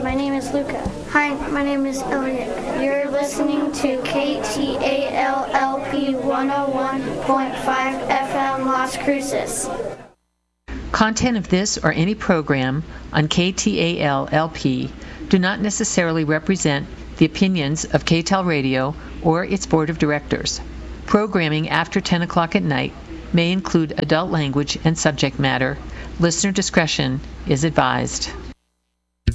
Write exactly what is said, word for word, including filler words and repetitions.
my name is Luca. Hi, my name is Elliot. You're listening to K T A L L P one oh one point five F M Las Cruces. Content of this or any program on K T A L L P do not necessarily represent the opinions of K T A L Radio or its board of directors. Programming after ten o'clock at night may include adult language and subject matter. Listener discretion is advised.